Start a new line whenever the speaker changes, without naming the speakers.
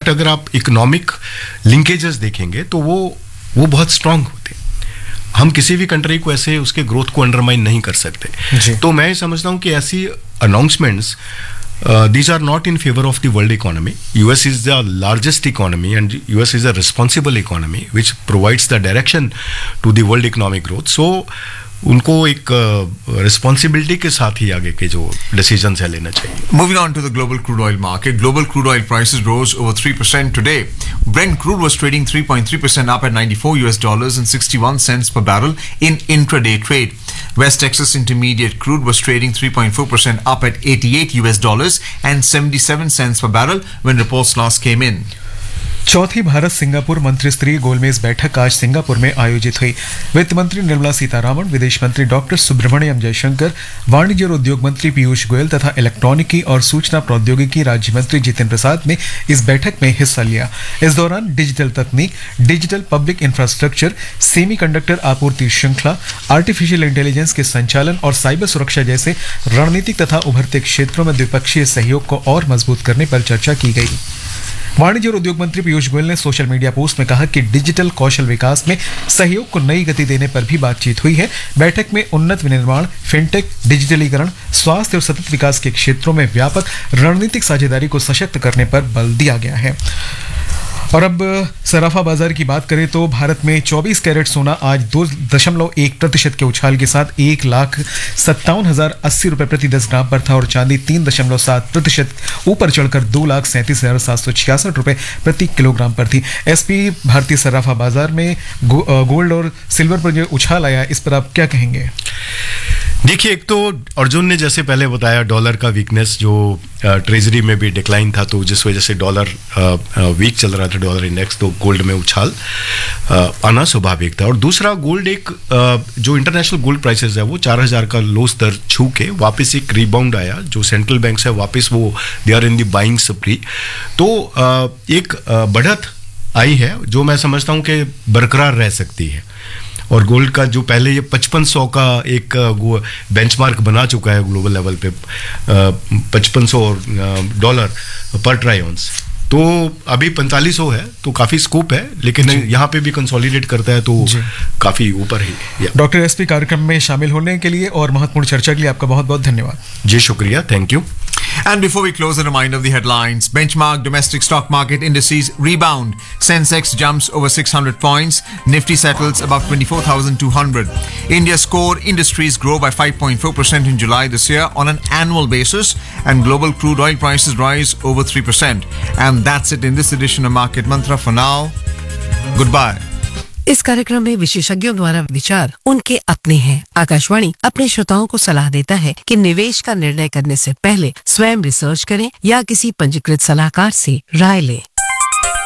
But अगर आप economic linkages देखेंगे तो वो बहुत स्ट्रांग होते हैं। हम किसी भी कंट्री को ऐसे उसके ग्रोथ को अंडरमाइन नहीं कर सकते। तो मैं समझता हूँ कि ऐसी announcements these are not in favor of the world economy. US is the largest economy and US is a responsible economy which provides the direction to the world economic growth. So उनको एक responsibility के साथ ही आगे के जो decisions है लेना चाहिए।
Moving on to the global crude oil market, global crude oil prices rose over 3% today. Brent crude was trading 3.3% up at $94 and 61 cents per barrel in intraday trade. West Texas Intermediate crude was trading 3.4% up at $88 and 77 cents per barrel when reports last came in.
चौथी Bharat Singapore मंत्री स्तरीय गोलमेज बैठक आज Singapore में आयोजित हुई। वित्त मंत्री निर्मला सीतारामन, विदेश मंत्री डॉक्टर सुब्रमण्यम जयशंकर, वाणिज्य और उद्योग मंत्री पीयूष गोयल तथा इलेक्ट्रॉनिकी और सूचना प्रौद्योगिकी राज्य मंत्री जितिन प्रसाद ने इस बैठक में हिस्सा लिया। इस दौरान डिजिटल तकनीक, डिजिटल पब्लिक इंफ्रास्ट्रक्चर, सेमीकंडक्टर आपूर्ति श्रृंखला, आर्टिफिशियल इंटेलिजेंस के संचालन और साइबर सुरक्षा जैसे रणनीतिक तथा उभरते क्षेत्रों में द्विपक्षीय सहयोग को और मजबूत करने पर चर्चा की गई। वाणिज्य और उद्योग मंत्री पीयूष गोयल ने सोशल मीडिया पोस्ट में कहा कि डिजिटल कौशल विकास में सहयोग को नई गति देने पर भी बातचीत हुई है। बैठक में उन्नत विनिर्माण, फिनटेक, डिजिटलीकरण, स्वास्थ्य और सतत विकास के क्षेत्रों में व्यापक रणनीतिक साझेदारी को सशक्त करने पर बल दिया गया है। और अब सराफा बाजार की बात करें तो भारत में 24 कैरेट सोना आज 2.1% के उछाल के साथ 1,57,080 रुपए प्रति 10 ग्राम पर था और चांदी 3.7% ऊपर चढ़कर 2,37,766 रुपए प्रति किलोग्राम पर थी। एसपी भारतीय सराफा बाजार में गोल्ड और सिल्वर पर जो उछाल आया, इस पर आप क्या कहेंगे?
देखिए, एक तो अर्जुन ने जैसे पहले बताया डॉलर का वीकनेस, जो ट्रेजरी में भी डिक्लाइन था, तो जिस वजह से डॉलर वीक चल रहा था डॉलर इंडेक्स, तो गोल्ड में उछाल आना स्वाभाविक था। और दूसरा, गोल्ड एक जो इंटरनेशनल गोल्ड प्राइसेस है वो 4,000 का लो स्तर छू के वापस एक रिबाउंड आया। जो सेंट्रल बैंक्स है वापस वो they are in the buying स्प्री, तो एक बढ़त आई है जो मैं समझता हूँ कि बरकरार रह सकती है। और गोल्ड का जो पहले ये 5500 का एक बेंचमार्क बना चुका है ग्लोबल लेवल पे, $5,500 पर ट्राई ऑन्स, तो अभी 4500 है, तो काफी स्कोप है, लेकिन यहाँ पे भी कंसोलिडेट करता है तो काफी ऊपर ही।
डॉक्टर एसपी, कार्यक्रम में शामिल होने के लिए और महत्वपूर्ण चर्चा के लिए आपका बहुत बहुत धन्यवाद।
जी शुक्रिया, thank you.
And before we close, a reminder of the headlines. Benchmark domestic stock market indices rebound. Sensex jumps over 600 points. Nifty settles above 24,200. India's core industries grow by 5.4% in July this year on an annual basis, and global crude oil prices rise over 3%. And that's it in this edition of Market Mantra. For now, goodbye.
इस कार्यक्रम में विशेषज्ञों द्वारा विचार उनके अपने हैं। आकाशवाणी अपने श्रोताओं को सलाह देता है कि निवेश का निर्णय करने से पहले स्वयं रिसर्च करें या किसी पंजीकृत सलाहकार से राय लें।